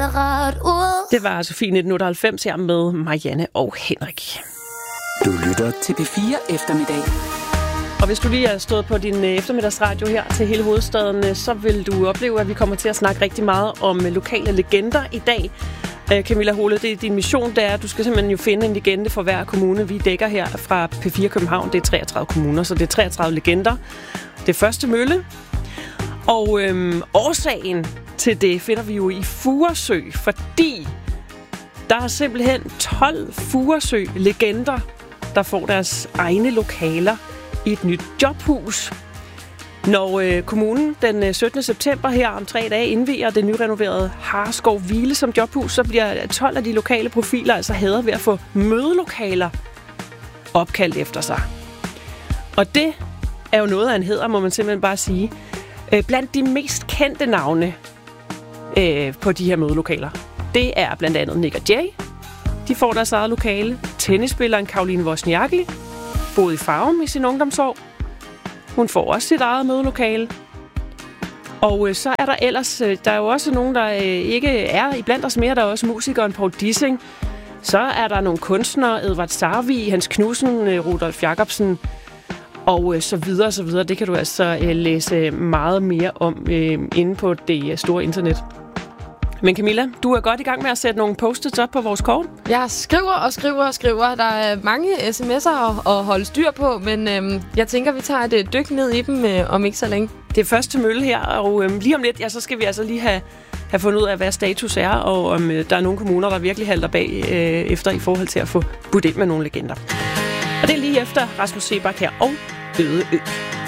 det rart ud. Det var Sofie 1998 her med Marianne og Henrik. Du lytter til P4 Eftermiddag. Og hvis du lige er stået på din eftermiddagsradio her til hele hovedstaden, så vil du opleve, at vi kommer til at snakke rigtig meget om lokale legender i dag. Camilla Hole, det er din mission, det er, at du skal simpelthen jo finde en legende for hver kommune. Vi dækker her fra P4 København, det er 33 kommuner, så det er 33 legender. Det første mølle. Og årsagen til det finder vi jo i Furesø, fordi der er simpelthen 12 Furesø-legender, der får deres egne lokaler i et nyt jobhus. Når kommunen den 17. september her om 3 dage indviger det nyrenoverede Harskov Hvile som jobhus, så bliver 12 af de lokale profiler altså hædret ved at få mødelokaler opkaldt efter sig. Og det er jo noget af en hæder, må man simpelthen bare sige. Blandt de mest kendte navne på de her mødelokaler, det er blandt andet Nick og Jay. De får deres eget lokale. Tennisspilleren Caroline Wozniacki boede i Farum i sin ungdomsår. Hun får også sit eget mødelokale. Og så er der ellers, der er jo også nogen, der ikke er iblandt os mere. Der er også musikeren Paul Dissing. Så er der nogle kunstnere, Edvard Sarvig, Hans Knudsen, Rudolf Jacobsen og så videre, så videre. Det kan du altså læse meget mere om inde på det store internet. Men Camilla, du er godt i gang med at sætte nogle post-its op på vores kort. Jeg skriver. Der er mange sms'er at holde styr på, men jeg tænker, vi tager et dyk ned i dem om ikke så længe. Det er første mølle her, og lige om lidt, ja, så skal vi altså lige have fundet ud af, hvad status er, og om der er nogle kommuner, der virkelig halter bag efter i forhold til at få budt ind med nogle legender. Og det er lige efter Rasmus Seebach her og Øde Ø.